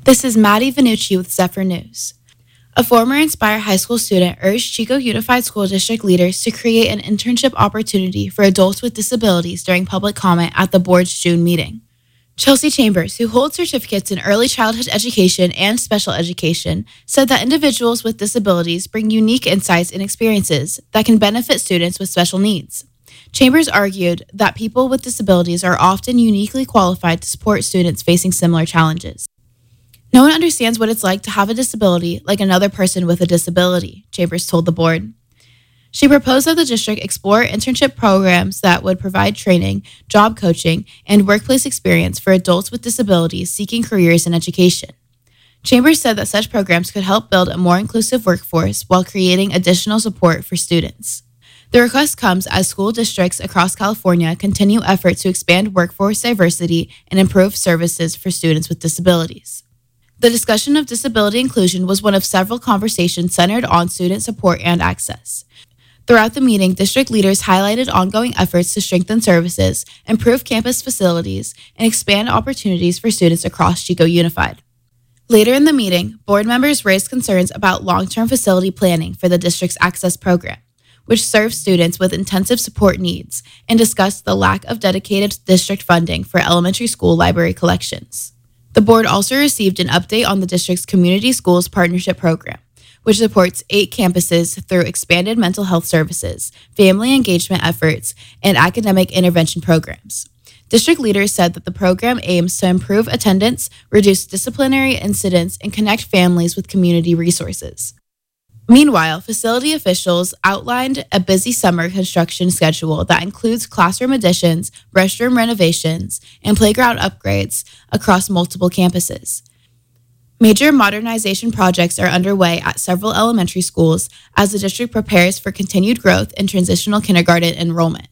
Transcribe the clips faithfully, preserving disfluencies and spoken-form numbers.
This is Maddie Vanucci with Zephyr News. A former Inspire High School student urged Chico Unified School District leaders to create an internship opportunity for adults with disabilities during public comment at the board's June meeting. Chelsea Chambers, who holds certificates in early childhood education and special education, said that individuals with disabilities bring unique insights and experiences that can benefit students with special needs. Chambers argued that people with disabilities are often uniquely qualified to support students facing similar challenges. No one understands what it's like to have a disability like another person with a disability, Chambers told the board. She proposed that the district explore internship programs that would provide training, job coaching, and workplace experience for adults with disabilities seeking careers in education. Chambers said that such programs could help build a more inclusive workforce while creating additional support for students. The request comes as school districts across California continue efforts to expand workforce diversity and improve services for students with disabilities. The discussion of disability inclusion was one of several conversations centered on student support and access. Throughout the meeting, district leaders highlighted ongoing efforts to strengthen services, improve campus facilities, and expand opportunities for students across Chico Unified. Later in the meeting, board members raised concerns about long-term facility planning for the district's Access program, which serves students with intensive support needs, and discussed the lack of dedicated district funding for elementary school library collections. The board also received an update on the district's Community Schools Partnership Program, which supports eight campuses through expanded mental health services, family engagement efforts, and academic intervention programs. District leaders said that the program aims to improve attendance, reduce disciplinary incidents, and connect families with community resources. Meanwhile, facility officials outlined a busy summer construction schedule that includes classroom additions, restroom renovations, and playground upgrades across multiple campuses. Major modernization projects are underway at several elementary schools as the district prepares for continued growth in transitional kindergarten enrollment.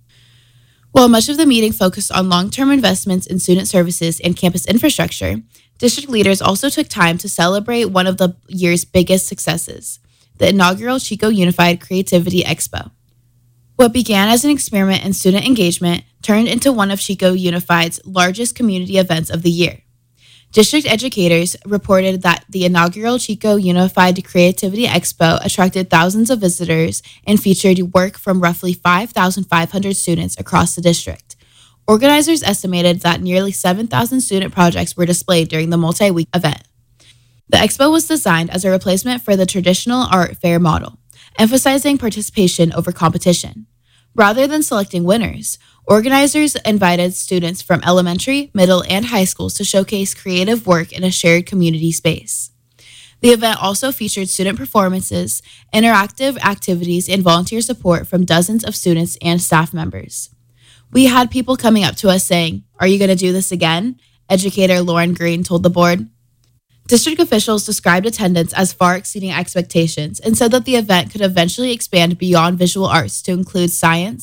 While much of the meeting focused on long-term investments in student services and campus infrastructure, district leaders also took time to celebrate one of the year's biggest successes, the inaugural Chico Unified Creativity Expo. What began as an experiment in student engagement turned into one of Chico Unified's largest community events of the year. District educators reported that the inaugural Chico Unified Creativity Expo attracted thousands of visitors and featured work from roughly five thousand five hundred students across the district. Organizers estimated that nearly seven thousand student projects were displayed during the multi-week event. The expo was designed as a replacement for the traditional art fair model, emphasizing participation over competition. Rather than selecting winners, organizers invited students from elementary, middle, and high schools to showcase creative work in a shared community space. The event also featured student performances, interactive activities, and volunteer support from dozens of students and staff members. We had people coming up to us saying, "Are you going to do this again?" Educator Lauren Green told the board. District officials described attendance as far exceeding expectations and said that the event could eventually expand beyond visual arts to include science,